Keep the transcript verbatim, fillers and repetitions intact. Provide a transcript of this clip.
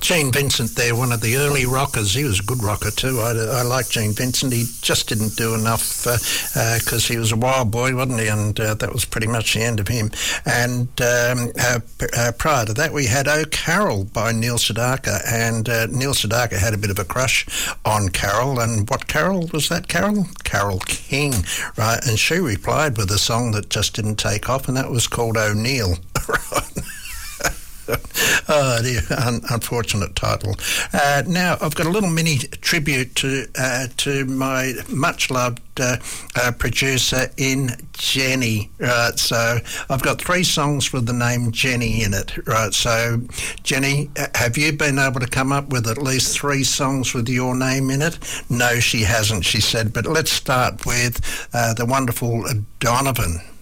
Gene Vincent there, one of the early rockers. He was a good rocker too. I, I like Gene Vincent. He just didn't do enough because uh, uh, he was a wild boy, wasn't he? And uh, that was pretty much the end of him. And um, uh, uh, prior to that, we had Oh Carol by Neil Sedaka. And uh, Neil Sedaka had a bit of a crush on Carol. And what Carol was that, Carol? Carol King, right? And she replied with a song that just didn't take off, and that was called O'Neill, right? Oh dear, un- unfortunate title. Uh, now I've got a little mini tribute to uh, to my much loved uh, uh, producer in Jenny. Right, so I've got three songs with the name Jenny in it. Right, so Jenny, have you been able to come up with at least three songs with your name in it? No, she hasn't. She said, but let's start with uh, the wonderful Donovan.